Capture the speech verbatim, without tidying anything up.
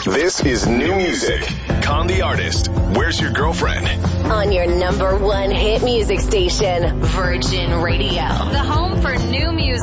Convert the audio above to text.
This is new music. Con the Artist. Where's Your Girlfriend? On your number one hit music station, Virgin Radio. The home for new music.